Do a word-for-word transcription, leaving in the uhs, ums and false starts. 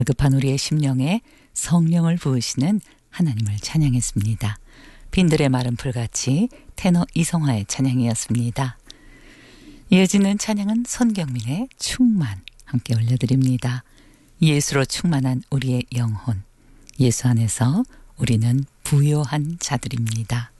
급한 우리의 심령에 성령을 부으시는 하나님을 찬양했습니다. 빈들의 마른 풀같이 테너 이성화의 찬양이었습니다. 이어지는 찬양은 손경민의 충만 함께 올려드립니다. 예수로 충만한 우리의 영혼, 예수 안에서 우리는 부요한 자들입니다.